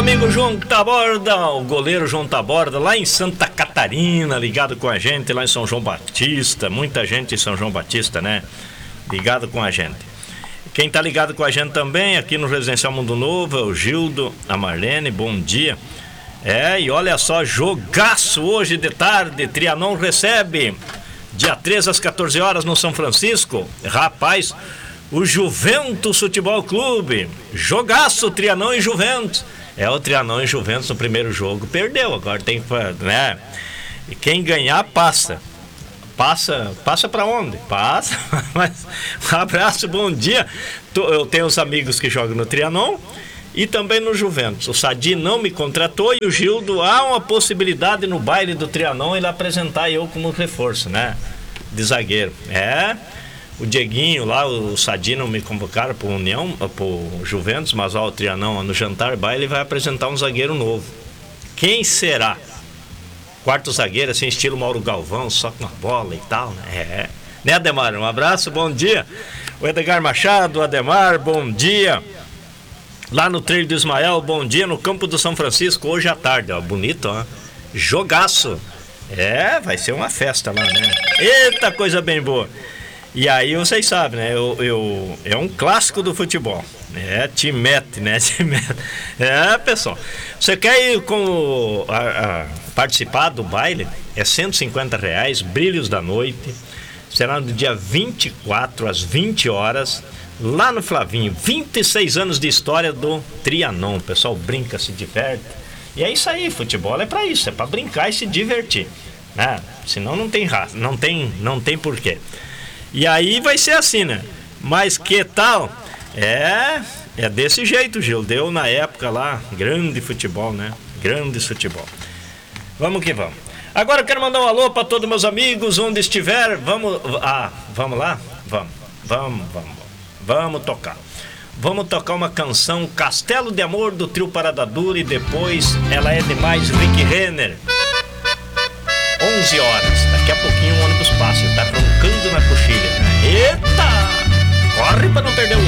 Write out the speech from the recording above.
amigo João Taborda, o goleiro João Taborda, lá em Santa Catarina, ligado com a gente, lá em São João Batista. Muita gente em São João Batista, né? Ligado com a gente. Quem tá ligado com a gente também aqui no Residencial Mundo Novo é o Gildo, a Marlene, bom dia. E olha só, jogaço hoje de tarde. Trianon recebe dia 13 às 14 horas no São Francisco. Rapaz, o Juventus Futebol Clube. Jogaço, Trianon e Juventus. O Trianon e Juventus no primeiro jogo perdeu, agora tem que, né? E quem ganhar passa pra onde? Passa. Mas, um abraço, bom dia. Eu tenho os amigos que jogam no Trianon e também no Juventus. O Sadi não me contratou e o Gildo, há uma possibilidade no baile do Trianon ele apresentar eu como reforço, né? De zagueiro. O Dieguinho lá, o Sadi não me convocaram pro União, pro Juventus, mas ó, o Trianon no jantar baile vai apresentar um zagueiro novo. Quem será? Quarto zagueiro, assim, estilo Mauro Galvão, só com a bola e tal, né? Né, Ademar? Um abraço, bom dia. O Edgar Machado, Ademar, bom dia. Lá no Treino do Ismael, bom dia. No campo do São Francisco, hoje à tarde, ó, bonito, ó. Jogaço. Vai ser uma festa lá, né? Eita, coisa bem boa. E aí vocês sabem, né? É um clássico do futebol. Te mete, né? Pessoal. Você quer ir participar do baile? É R$150, Brilhos da Noite. Será no dia 24, às 20 horas, lá no Flavinho. 26 anos de história do Trianon. O pessoal brinca, se diverte. E é isso aí, futebol é pra isso, é pra brincar e se divertir, né? Senão não tem raça, não tem porquê. E aí vai ser assim, né? Mas que tal? É desse jeito, Gil. Deu na época lá, grande futebol, né? Grande futebol. Vamos que vamos. Agora eu quero mandar um alô para todos meus amigos, onde estiver. Vamos lá? Vamos tocar. Vamos tocar uma canção, Castelo de Amor, do Trio Parada Dura, e depois Ela é Demais, Rick Renner. 11 horas. Daqui a pouquinho o ônibus passa. Tá roncando na coxilha, né? Eita! Corre para não perder o